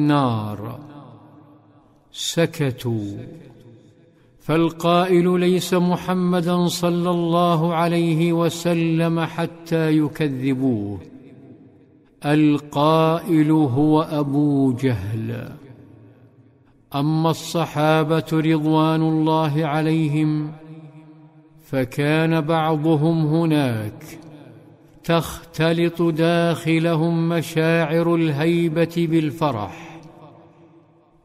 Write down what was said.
النار. سكتوا، فالقائل ليس محمدا صلى الله عليه وسلم حتى يكذبوه، القائل هو أبو جهل. أما الصحابة رضوان الله عليهم فكان بعضهم هناك تختلط داخلهم مشاعر الهيبة بالفرح،